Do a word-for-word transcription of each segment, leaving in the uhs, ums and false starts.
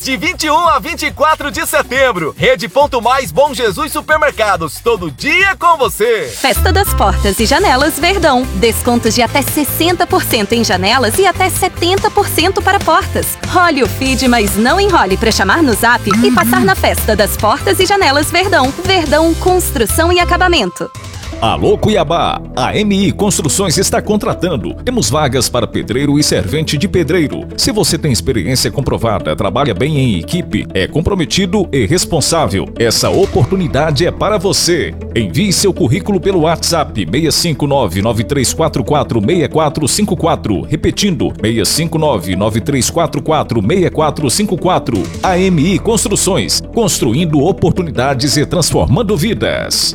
de vinte e um a vinte e quatro de setembro. Rede Ponto Mais Bom Jesus Supermercados, todo dia com você. Festa das Portas e Janelas Verdão. Descontos de até sessenta por cento em janelas e até setenta por cento para portas. Role o feed, mas não enrole para chamar no zap e passar na Festa das Portas e Janelas Verdão. Verdão Construção e Acabamento. Alô Cuiabá, a M I Construções está contratando. Temos vagas para pedreiro e servente de pedreiro. Se você tem experiência comprovada, trabalha bem em equipe, é comprometido e responsável, essa oportunidade é para você. Envie seu currículo pelo WhatsApp seis cinco nove, nove três quatro quatro, seis quatro cinco quatro, repetindo seis cinco nove, nove três quatro quatro, seis quatro cinco quatro. A M I Construções, construindo oportunidades e transformando vidas.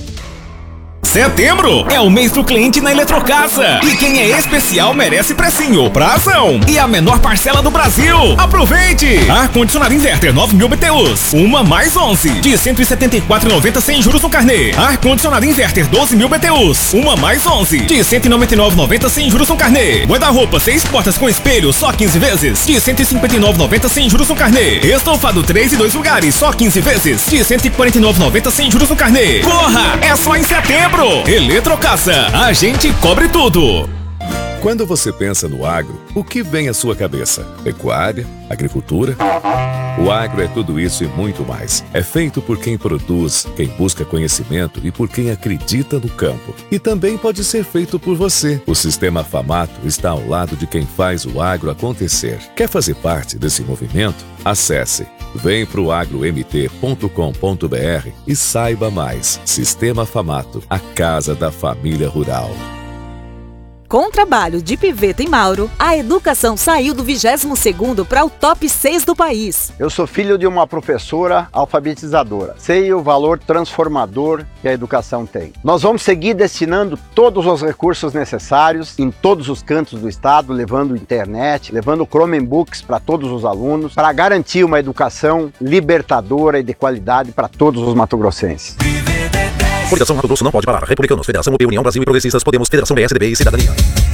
Setembro é o mês do cliente na Eletrocasa. E quem é especial merece precinho, prazão. E a menor parcela do Brasil. Aproveite! Ar-condicionado inverter nove mil B T Us, uma mais onze, de cento e setenta e quatro reais e noventa centavos sem juros no carnê. Ar-condicionado inverter doze mil B T Us, uma mais onze, de cento e noventa e nove reais e noventa centavos sem juros no carnê. Guarda-roupa seis portas com espelho, só quinze vezes, de cento e cinquenta e nove reais e noventa centavos sem juros no carnê. Estofado três e dois lugares, só quinze vezes, de cento e quarenta e nove reais e noventa centavos sem juros no carnê. Corra! É só em setembro! Eletrocasa, a gente cobre tudo. Quando você pensa no agro, o que vem à sua cabeça? Pecuária? Agricultura? O agro é tudo isso e muito mais. É feito por quem produz, quem busca conhecimento e por quem acredita no campo. E também pode ser feito por você. O Sistema Famato está ao lado de quem faz o agro acontecer. Quer fazer parte desse movimento? Acesse vem pro agro m t ponto com ponto b r e saiba mais. Sistema Famato, a casa da família rural. Com o trabalho de Piveta e Mauro, a educação saiu do vigésimo segundo para o top seis do país. Eu sou filho de uma professora alfabetizadora. Sei o valor transformador que a educação tem. Nós vamos seguir destinando todos os recursos necessários em todos os cantos do estado, levando internet, levando Chromebooks para todos os alunos, para garantir uma educação libertadora e de qualidade para todos os matogrossenses. Coligação Mato Grosso não pode parar. Republicanos, Federação U P, União Brasil e Progressistas, Podemos, Federação B S D B e Cidadania.